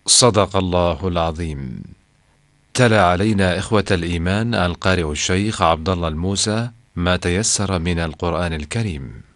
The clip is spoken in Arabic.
صدق الله العظيم. تلا علينا إخوة الإيمان القارئ الشيخ عبد الله الموسى ما تيسر من القرآن الكريم.